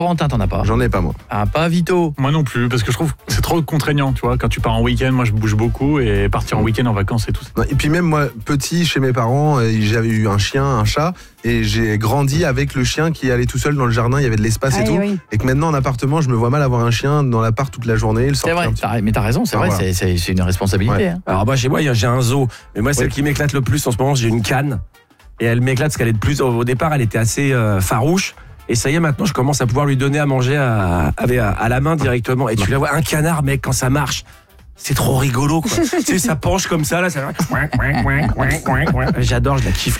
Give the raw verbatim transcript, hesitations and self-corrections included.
Corentin, t'en as pas? J'en ai pas, moi. Ah, pas Vito? Moi non plus, parce que je trouve que c'est trop contraignant, tu vois. Quand tu pars en week-end, moi je bouge beaucoup et partir en week-end en vacances et tout ça. Et puis même moi, petit, chez mes parents, j'avais eu un chien, un chat, et j'ai grandi avec le chien qui allait tout seul dans le jardin, il y avait de l'espace Ah, et tout. oui. Et que maintenant en appartement, je me vois mal avoir un chien dans l'appart toute la journée. Le C'est vrai, t'as, mais t'as raison, c'est Ah, vrai, voilà. c'est, c'est, c'est une responsabilité. Ouais. Hein. Alors moi, chez moi, j'ai un zoo. Mais moi, celle Oui. qui m'éclate le plus en ce moment, j'ai une canne. Et elle m'éclate parce qu'elle est de plus... Au départ, elle était assez euh, farouche. Et ça y est, maintenant, je commence à pouvoir lui donner à manger à, à, à la main directement. Et tu la vois, un canard, mec, quand ça marche, c'est trop rigolo, quoi. Tu sais, ça penche comme ça, là. Ça... J'adore, je la kiffe.